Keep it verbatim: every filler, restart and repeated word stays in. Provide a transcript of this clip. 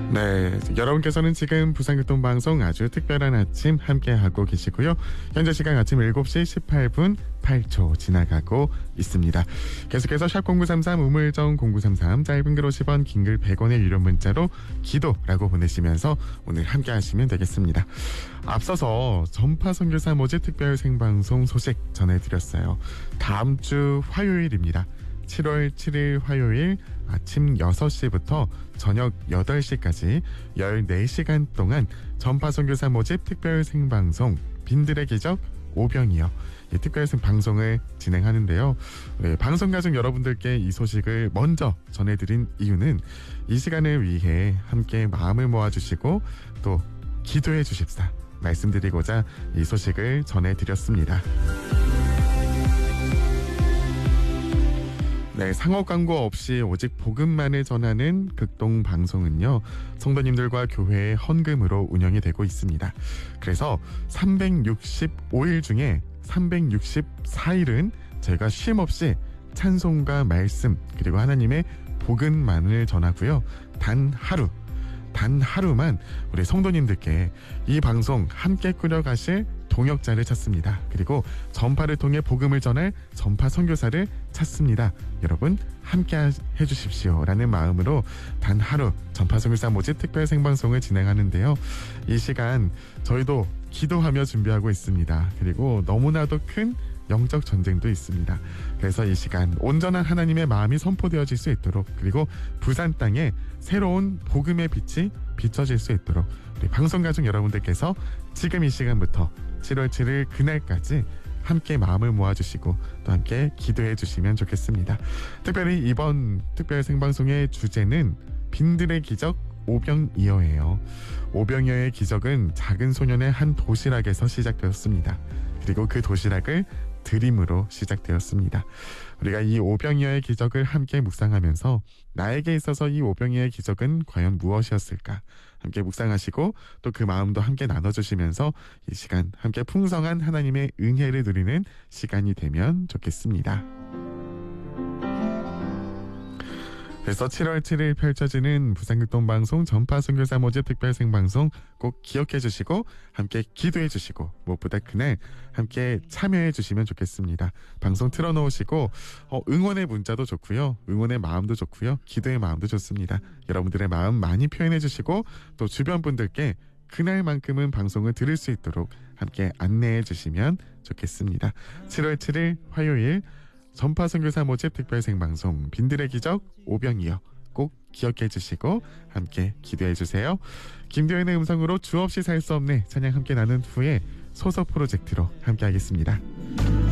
네, 여러분께서는 지금 부산교통방송 아주 특별한 아침 함께하고 계시고요. 현재 시간 아침 일곱 시 십팔 분 팔 초 지나가고 있습니다. 계속해서 샵 공구삼삼 우물정 공구삼삼 짧은 글 오십 원 긴 글 백 원의 유료 문자로 기도라고 보내시면서 오늘 함께하시면 되겠습니다. 앞서서 전파 선교사 모집 특별 생방송 소식 전해드렸어요. 다음 주 화요일입니다. 칠월 칠일 화요일 아침 여섯 시부터 저녁 여덟 시까지 열네 시간 동안 전파 선교사 모집 특별 생방송 빈들의 기적 오병이어 이 특별 생방송을 진행하는데요. 네, 방송 가족 여러분들께 이 소식을 먼저 전해드린 이유는 이 시간을 위해 함께 마음을 모아주시고 또 기도해 주십사 말씀드리고자 이 소식을 전해드렸습니다. 네, 상업 광고 없이 오직 복음만을 전하는 극동 방송은요, 성도님들과 교회의 헌금으로 운영이 되고 있습니다. 그래서 삼백육십오 일 중에 삼백육십사 일은 저희가 쉼 없이 찬송과 말씀 그리고 하나님의 복음만을 전하고요. 단 하루, 단 하루만 우리 성도님들께 이 방송 함께 꾸려가실 동역자를 찾습니다. 그리고 전파를 통해 복음을 전할 전파 선교사를 찾습니다. 여러분 함께 해주십시오 라는 마음으로 단 하루 전파 선교사 모집 특별 생방송을 진행하는데요. 이 시간 저희도 기도하며 준비하고 있습니다. 그리고 너무나도 큰 영적 전쟁도 있습니다. 그래서 이 시간 온전한 하나님의 마음이 선포되어질 수 있도록, 그리고 부산 땅에 새로운 복음의 빛이 비춰질 수 있도록 우리 방송 가족 여러분들께서 지금 이 시간부터 칠월 칠일 그날까지 함께 마음을 모아주시고 또 함께 기도해 주시면 좋겠습니다. 특별히 이번 특별 생방송의 주제는 빈들의 기적 오병이어예요. 오병이어의 기적은 작은 소년의 한 도시락에서 시작되었습니다. 그리고 그 도시락을 드림으로 시작되었습니다. 우리가 이 오병이어의 기적을 함께 묵상하면서 나에게 있어서 이 오병이어의 기적은 과연 무엇이었을까 함께 묵상하시고 또 그 마음도 함께 나눠주시면서 이 시간 함께 풍성한 하나님의 은혜를 누리는 시간이 되면 좋겠습니다. 그래서 칠월 칠일 펼쳐지는 부산극동방송 전파 선교사 모집 특별 생방송 꼭 기억해 주시고 함께 기도해 주시고 무엇보다 그날 함께 참여해 주시면 좋겠습니다. 방송 틀어놓으시고 어, 응원의 문자도 좋고요. 응원의 마음도 좋고요. 기도의 마음도 좋습니다. 여러분들의 마음 많이 표현해 주시고 또 주변 분들께 그날만큼은 방송을 들을 수 있도록 함께 안내해 주시면 좋겠습니다. 칠월 칠일 화요일 전파 선교사 모집 특별 생방송 빈들의 기적 오병이어 꼭 기억해 주시고 함께 기도해 주세요. 김도현의 음성으로 주 없이 살 수 없네 찬양 함께 나눈 후에 소속 프로젝트로 함께 하겠습니다.